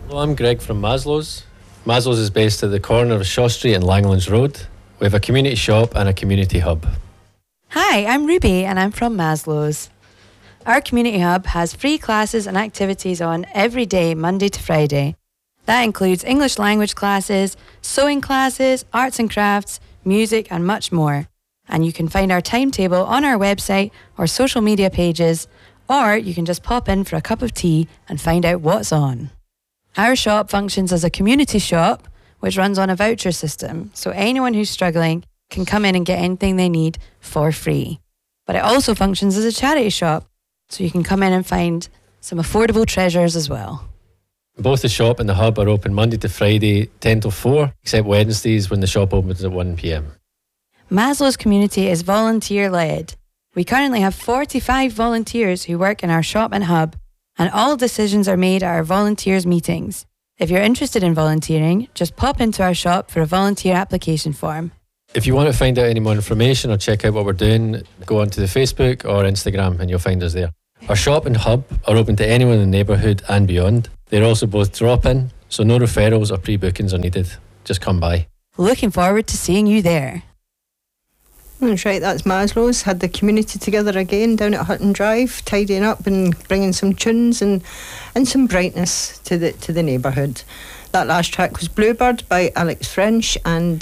Hello, I'm Greg from Maslow's. Maslow's is based at the corner of Shaw Street and Langlands Road. We have a community shop and a community hub. Hi, I'm Ruby and I'm from Maslow's. Our community hub has free classes and activities on every day, Monday to Friday. That includes English language classes, sewing classes, arts and crafts, music and much more. And you can find our timetable on our website or social media pages, or you can just pop in for a cup of tea and find out what's on. Our shop functions as a community shop, which runs on a voucher system, so anyone who's struggling can come in and get anything they need for free. But it also functions as a charity shop, so you can come in and find some affordable treasures as well. Both the shop and the hub are open Monday to Friday, 10 till 4, except Wednesdays when the shop opens at 1 p.m. Maslow's community is volunteer-led. We currently have 45 volunteers who work in our shop and hub, and all decisions are made at our volunteers' meetings. If you're interested in volunteering, just pop into our shop for a volunteer application form. If you want to find out any more information or check out what we're doing, go onto the Facebook or Instagram and you'll find us there. Our shop and hub are open to anyone in the neighbourhood and beyond. They're also both drop-in, so no referrals or pre-bookings are needed. Just come by. Looking forward to seeing you there. That's right, that's Maslow's. Had the community together again down at Hutton Drive, tidying up and bringing some tunes and some brightness to the neighbourhood. That last track was Bluebird by Alexis French. I'm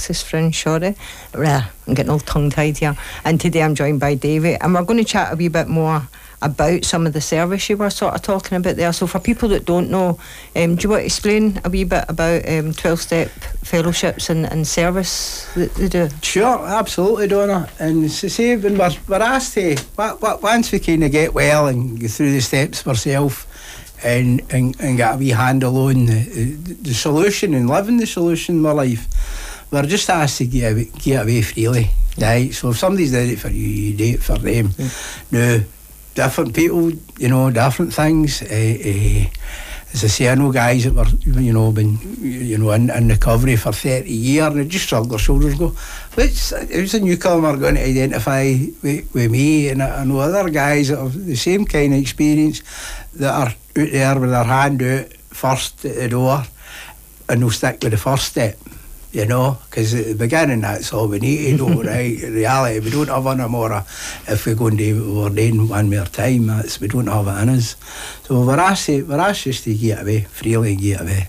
getting all tongue-tied here. And today I'm joined by Davy, and we're going to chat a wee bit more about some of the service you were sort of talking about there. So for people that don't know, do you want to explain a wee bit about 12-step fellowships and service that they do? Sure, absolutely, Donna. And as I say, when we're asked to, once we kind of get well and go through the steps ourselves and get a wee handle on the solution and living the solution in my life, we're just asked to get away freely. Right? So if somebody's did it for you, you do it for them. Now, different people, different things. As I say, I know guys that were, been, in recovery for 30 years and they just shrugged their shoulders and go, who's a newcomer going to identify with me? And I know other guys that have the same kind of experience that are out there with their hand out first at the door and they'll stick with the first step. Because at the beginning that's all we need to know, right? In reality, we don't have any more. If we go and do what we're doing one more time, we don't have it in us. So we're asked just to get away, freely get away.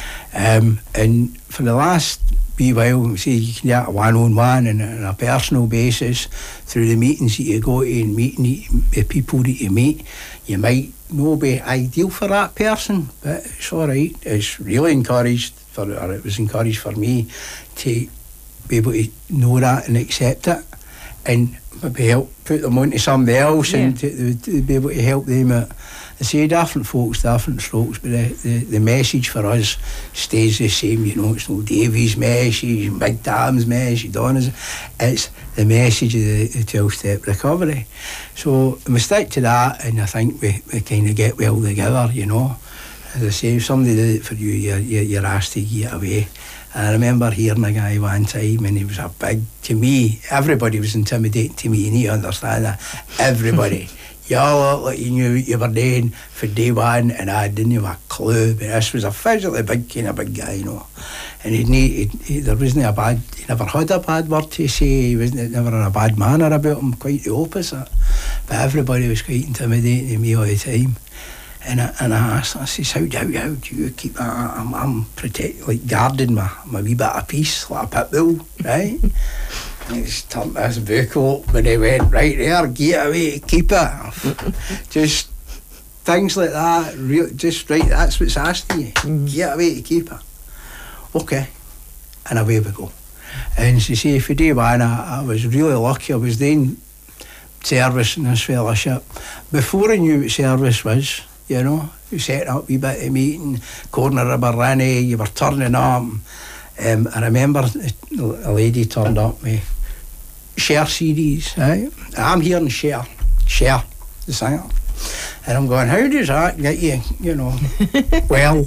And for the last wee while, see, you can get a one-on-one and on a personal basis through the meetings that you go to and meeting the people that you meet. You might not be ideal for that person, but it's all right. It's really encouraged. It was encouraged for me to be able to know that and accept it and maybe help put them on to somebody else and to be able to help them out. I say different folks, different strokes, but the message for us stays the same. It's no Davy's message, Big Tam's message, Donna's. It's the message of the 12-step recovery. So we stick to that, and I think we kind of get well together, As I say, if somebody did it for you, you're asked to get away. And I remember hearing a guy one time, and he was to me, everybody was intimidating to me. You need to understand that. Everybody. You all looked like you knew what you were doing for day one, and I didn't have a clue. But this was a physically big guy, And there wasn't a bad, he never had a bad word to say. He wasn't never in a bad manner about him, quite the opposite. But everybody was quite intimidating to me all the time. And I asked, I says, how do you keep that? I'm protect, like guarding my wee bit of peace, like a pit bull, right? And he's turned this book up and he went, right there, get away, keep it. Just things like that, just right, that's what's asked of you. Get away to keep it. Okay. And away we go. And she said, for day one, I was really lucky. I was doing service in this fellowship. Before I knew what service was, you set up a wee bit of meeting, corner of Barrenny, you were turning up. I remember a lady turned up with Cher CDs, right? I'm hearing Cher, the singer. And I'm going, how does that get you, well,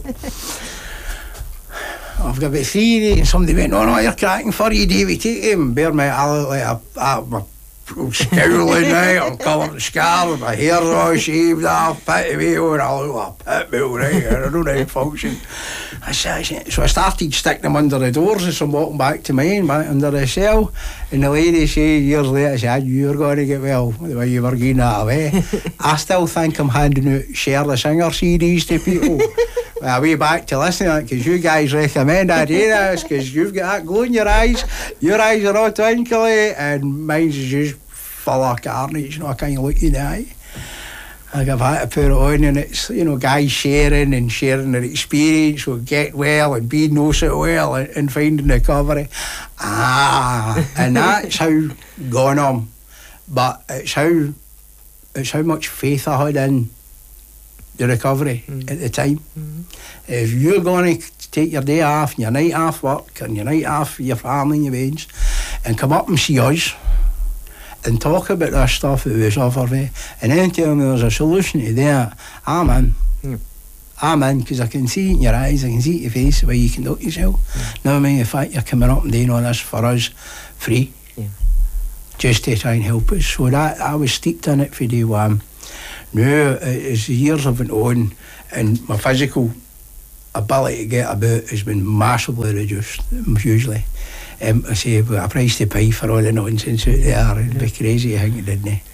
I've got about 3 days, and somebody went, no, you're cracking for you, Davy, take him. Bear me, I look like a scowling now, I'm covered in scars, my hair's all shaved off, pit away over, I look like a pit bull, right? I don't know how to function. So I started sticking them under the doors as I'm walking back to mine, back under the cell, and the lady said years later, she said, you're going to get well, the way you were getting that away. I still think I'm handing out Cher the Singer CDs to people. Well, way back to listen to it, because you guys recommend I do this, because you've got that glow in your eyes are all twinkly, and mine's just full of carnage, you know, I can't look you in the eye. Like I've had to put it on, and it's, you know, guys sharing their experience with get well and being no so well and finding recovery. And that's how gone on. But it's how much faith I had in the recovery at the time. If you're going to take your day off and your night off work and your night off your family and your mates and come up and see us and talk about this stuff that we suffer with, and then tell me there's a solution to that, I'm in. I'm in, because I can see in your eyes, I can see in your face the way you conduct yourself. Never mind the fact you're coming up and doing all this for us free, just to try and help us. So that I was steeped in it for day one. Now, as the years have went on, and my physical ability to get about has been massively reduced, hugely. I say, I price to pay for all the nonsense out there, it'd be crazy to think it, didn't it?